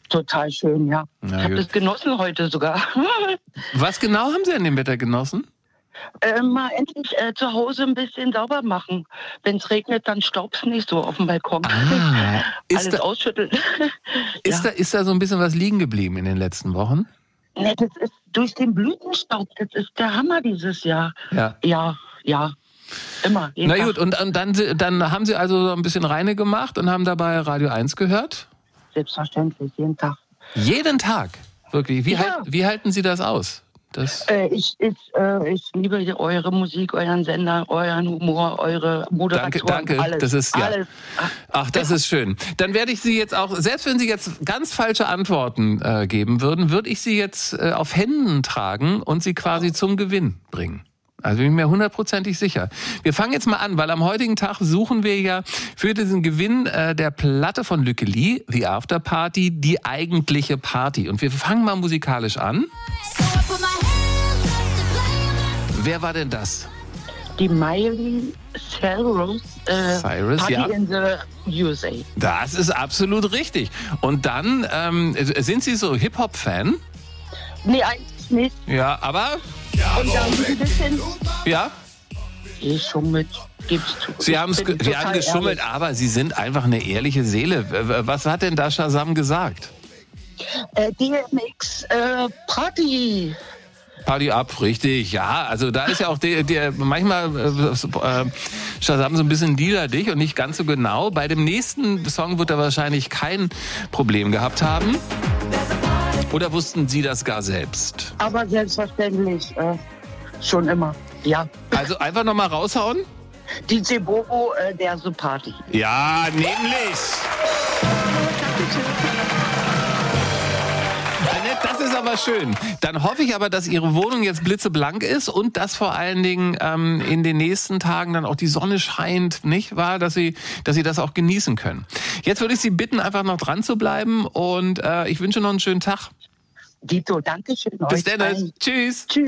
Total schön, ja. Na ich habe gut. das genossen heute sogar. Was genau haben Sie an dem Wetter genossen? Mal endlich zu Hause ein bisschen sauber machen. Wenn es regnet, dann staubt's nicht so auf dem Balkon. Alles ausschütteln. Ist da so ein bisschen was liegen geblieben in den letzten Wochen? Ne, das ist durch den Blütenstaub. Das ist der Hammer dieses Jahr. Ja. Immer. Na Tag. gut, und dann haben Sie also so ein bisschen reine gemacht und haben dabei Radio 1 gehört? Selbstverständlich, jeden Tag. Jeden Tag? Wirklich? Ja. Wie halten Sie das aus? Ich liebe eure Musik, euren Sender, euren Humor, eure Moderation. Danke. Alles, das ist ja. Alles. Ach, das ist schön. Dann werde ich Sie jetzt auch, selbst wenn Sie jetzt ganz falsche Antworten geben würden, würde ich Sie jetzt auf Händen tragen und Sie quasi zum Gewinn bringen. Also bin ich mir 100%ig sicher. Wir fangen jetzt mal an, weil am heutigen Tag suchen wir ja für diesen Gewinn der Platte von Lücke Lee, The After Party, die eigentliche Party. Und wir fangen mal musikalisch an. Wer war denn das? Die Miley Cyrus, Party ja. in the USA. Das ist absolut richtig. Und dann, sind Sie so Hip-Hop-Fan? Nee, eigentlich nicht. Ja, aber... Und dann ein bisschen... Ja? Geschummelt, gib's zu. Sie haben geschummelt, aber Sie sind einfach eine ehrliche Seele. Was hat denn da Shazam gesagt? DMX, Party. Party ab, richtig, ja. Also da ist ja auch manchmal Shazam so ein bisschen liederlich und nicht ganz so genau. Bei dem nächsten Song wird er wahrscheinlich kein Problem gehabt haben. Oder wussten Sie das gar selbst? Aber selbstverständlich, schon immer, ja. Also einfach nochmal raushauen? DJ Bobo, der so Party. Ja, nämlich. Annette, das ist aber schön. Dann hoffe ich aber, dass Ihre Wohnung jetzt blitzeblank ist und dass vor allen Dingen in den nächsten Tagen dann auch die Sonne scheint, nicht wahr? Dass Sie das auch genießen können. Jetzt würde ich Sie bitten, einfach noch dran zu bleiben und ich wünsche noch einen schönen Tag. Dito, danke schön. Bis dann. Tschüss. Tschüss.